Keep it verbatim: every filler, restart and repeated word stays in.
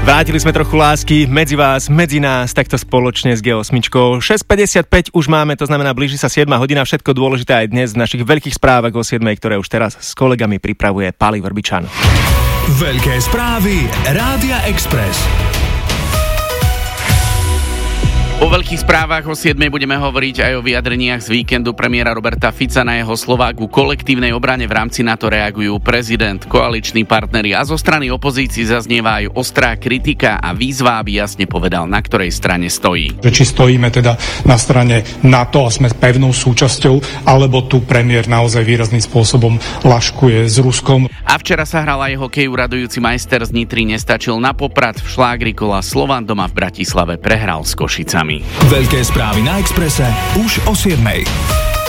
Vrátili sme trochu lásky medzi vás, medzi nás, takto spoločne s gé osem. šesť päťdesiatpäť už máme, to znamená, blíži sa siedma hodina, všetko dôležité aj dnes v našich veľkých správach o siedmej, ktoré už teraz s kolegami pripravuje Pali Vrbičan. Veľké správy Rádia Express. O veľkých správach o siedmej budeme hovoriť aj o vyjadreniach z víkendu premiéra Roberta Fica. Na jeho slová ku kolektívnej obrane v rámci NATO reagujú prezident, koaliční partneri a zo strany opozícií zaznieva aj ostrá kritika a výzva, aby jasne povedal, na ktorej strane stojí. Či stojíme teda na strane NATO a sme pevnou súčasťou, alebo tu premiér naozaj výrazným spôsobom laškuje s Ruskom. A včera sa hral aj hokeju, radujúci majster z Nitry nestačil na Poprad. V šlágri kola Slovan doma v Bratislave prehral s Košicami. Veľké správy na Expresse už o siedmej.